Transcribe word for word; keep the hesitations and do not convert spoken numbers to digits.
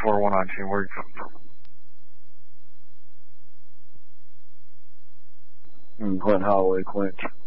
four one nineteen, where are you coming from? Mm, Clint Holloway, Clint.